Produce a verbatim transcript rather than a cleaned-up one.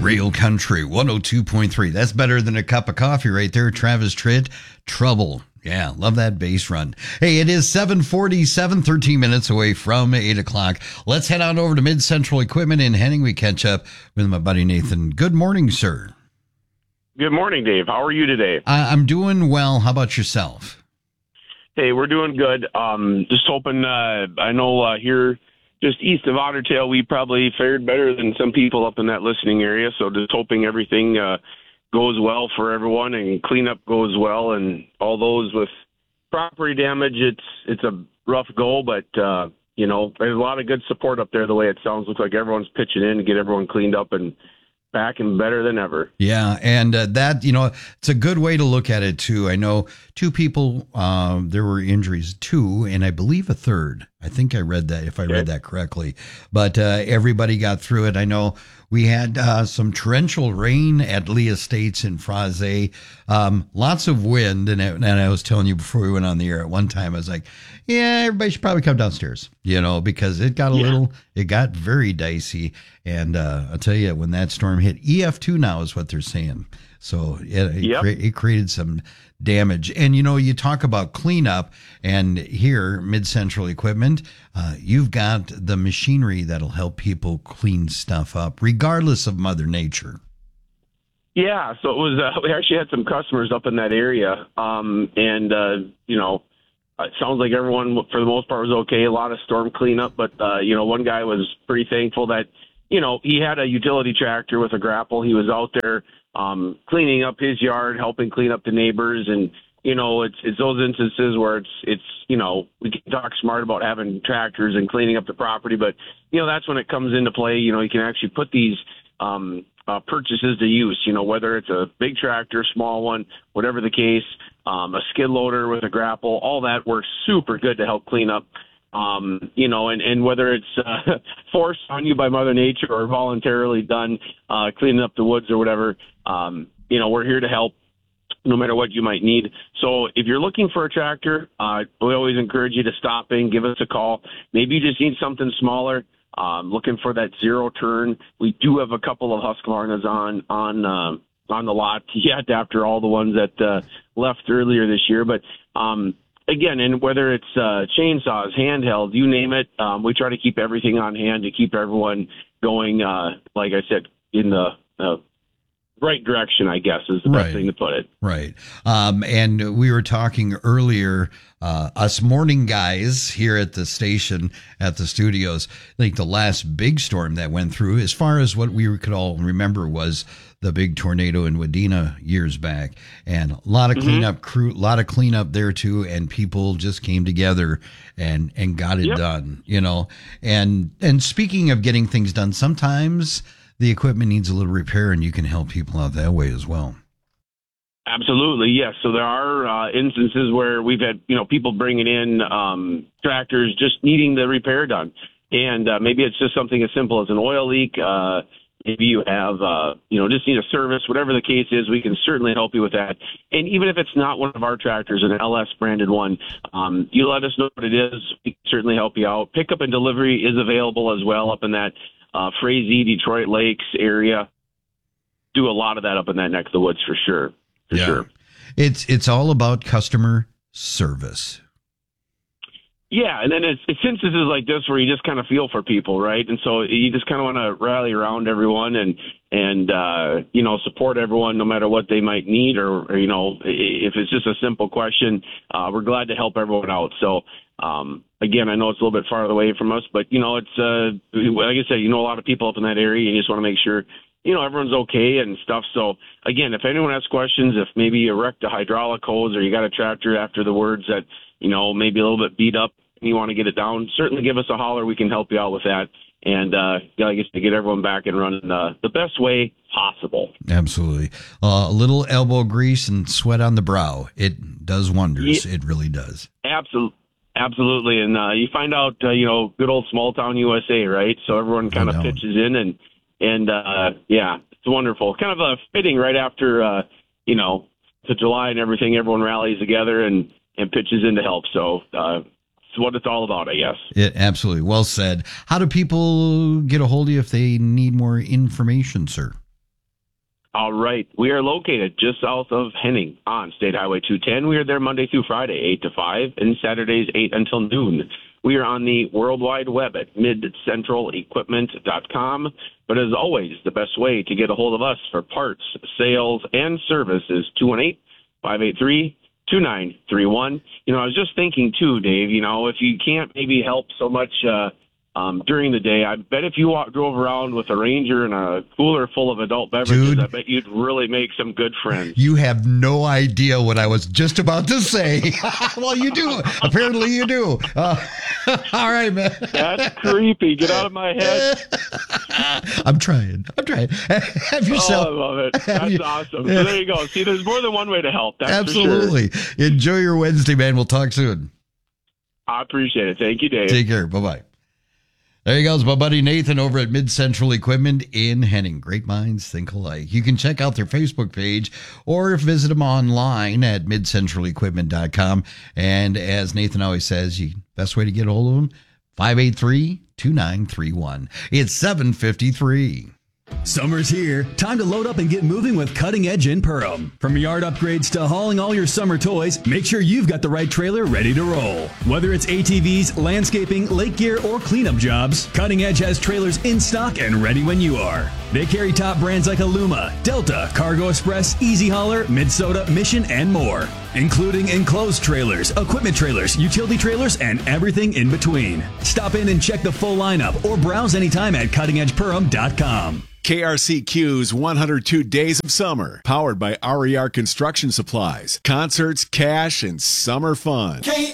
Rail Country one oh two point three. That's better than a cup of coffee right there. Travis Tritt, Trouble. Yeah, love that bass run. Hey, it is seven forty-seven, thirteen minutes away from eight o'clock. Let's head on over to Mid Central Equipment in Henning. We catch up with my buddy Nathan. Good morning, sir. Good morning, Dave. How are you today? I- I'm doing well. How about yourself? Hey, we're doing good. Um, just hoping, uh, I know uh, here just east of Otter Tail, we probably fared better than some people up in that listening area. So just hoping everything uh, goes well for everyone and cleanup goes well. And all those with property damage, it's it's a rough go, but, uh, you know, there's a lot of good support up there the way it sounds. Looks like everyone's pitching in to get everyone cleaned up and back and better than ever. Yeah, and uh, that, you know, it's a good way to look at it, too. I know two people, uh, there were injuries, two, and I believe a third. I think I read that, if I Okay. read that correctly. But uh, everybody got through it. I know we had uh, some torrential rain at Lee Estates in Fraze, um, lots of wind. And, it, and I was telling you before we went on the air at one time, I was like, yeah, everybody should probably come downstairs, you know, because it got a Yeah. little, it got very dicey. And uh, I'll tell you, when that storm hit, E F two now is what they're saying. So it, it, Yep. cre- it created some damage. And, you know, you talk about cleanup, and here, Mid Central Equipment, uh, you've got the machinery that'll help people clean stuff up, regardless of Mother Nature. Yeah, so it was. Uh, we actually had some customers up in that area, um, and uh, you know, it sounds like everyone for the most part was okay. A lot of storm cleanup, but uh, you know, one guy was pretty thankful that you know he had a utility tractor with a grapple. He was out there um, cleaning up his yard, helping clean up the neighbors, and you know, it's it's those instances where it's it's you know we can talk smart about having tractors and cleaning up the property, but you know that's when it comes into play. You know, you can actually put these. Um, Uh, purchases to use, you know, whether it's a big tractor, small one, whatever the case, um, a skid loader with a grapple, all that works super good to help clean up, um, you know, and, and whether it's uh, forced on you by Mother Nature or voluntarily done, uh, cleaning up the woods or whatever, um, you know, we're here to help no matter what you might need. So if you're looking for a tractor, uh, we always encourage you to stop in, give us a call. Maybe you just need something smaller. Um, looking for that zero turn. We do have a couple of Husqvarnas on on uh, on the lot yet after all the ones that uh, left earlier this year. But um, again, and whether it's uh, chainsaws, handheld, you name it, um, we try to keep everything on hand to keep everyone going. Uh, like I said, in the uh, right direction, I guess is the Right. best thing to put it. Right. Um, and we were talking earlier, uh, us morning guys here at the station, at the studios, like the last big storm that went through, as far as what we could all remember was the big tornado in Wadena years back. And a lot of cleanup crew, a lot of cleanup there too. And people just came together and, and got it Yep. done, you know. And, and speaking of getting things done, sometimes the equipment needs a little repair, and you can help people out that way as well. Absolutely, yes. So there are uh, instances where we've had, you know, people bringing in um, tractors just needing the repair done. And uh, maybe it's just something as simple as an oil leak. Uh, maybe you have, uh, you know, just need a service, whatever the case is, we can certainly help you with that. And even if it's not one of our tractors, an L S branded one, um, you let us know what it is. We can certainly help you out. Pickup and delivery is available as well up in that uh, Frazee, Detroit Lakes area. Do a lot of that up in that neck of the woods for sure. For Yeah. sure. It's it's all about customer service. Yeah, and then it's, it's instances like this where you just kind of feel for people, right? And so you just kind of want to rally around everyone and and uh, you know support everyone no matter what they might need, or, or you know if it's just a simple question, uh, we're glad to help everyone out. So um, again, I know it's a little bit farther away from us, but you know it's uh, like I said, you know a lot of people up in that area, and you just want to make sure you know everyone's okay and stuff. So again, if anyone has questions, if maybe you wrecked a hydraulic hose or you got a tractor after the words that you know maybe a little bit beat up, and you want to get it down, certainly give us a holler. We can help you out with that. And, uh, yeah, I guess to get everyone back and running uh, the best way possible. Absolutely. Uh, a little elbow grease and sweat on the brow. It does wonders. Yeah. It really does. Absolutely. Absolutely. And uh, you find out, uh, you know, good old small town U S A, right? So everyone kind of doubt. pitches in and, and uh, yeah, it's wonderful. Kind of uh, fitting right after, uh, you know, to July and everything, everyone rallies together and, and pitches in to help. So, uh, it's what it's all about, I guess. It, absolutely. Well said. How do people get a hold of you if they need more information, sir? All right. We are located just south of Henning on State Highway two ten. We are there Monday through Friday, eight to five, and Saturdays, eight until noon. We are on the World Wide Web at mid central equipment dot com. But as always, the best way to get a hold of us for parts, sales, and service is two one eight, five eight three, two nine three one. You know, I was just thinking, too, Dave, you know, if you can't maybe help so much uh, um, during the day, I bet if you walk, drove around with a Ranger and a cooler full of adult beverages, Dude, I bet you'd really make some good friends. You have no idea what I was just about to say. Well, you do. Apparently you do. Uh, all right, man. That's creepy. Get out of my head. I'm trying. I'm trying. Have yourself. Oh, I love it. That's you, awesome. So there you go. See, there's more than one way to help. That's Absolutely. For sure. Enjoy your Wednesday, man. We'll talk soon. I appreciate it. Thank you, Dave. Take care. Bye-bye. There he goes, my buddy Nathan over at Mid Central Equipment in Henning. Great minds think alike. You can check out their Facebook page or visit them online at mid central equipment dot com. And as Nathan always says, the best way to get a hold of them, five eight three, two nine three one. It's seven fifty-three. Summer's here. Time to load up and get moving with Cutting Edge in Perham. From yard upgrades to hauling all your summer toys, make sure you've got the right trailer ready to roll. Whether it's A T Vs, landscaping, lake gear, or cleanup jobs, Cutting Edge has trailers in stock and ready when you are. They carry top brands like Aluma, Delta, Cargo Express, Easy Hauler, Minnesota, Mission, and more, including enclosed trailers, equipment trailers, utility trailers, and everything in between. Stop in and check the full lineup or browse anytime at cutting edge perham dot com. K R C Q's one hundred two Days of Summer, powered by R E R Construction Supplies. Concerts, cash, and summer fun. K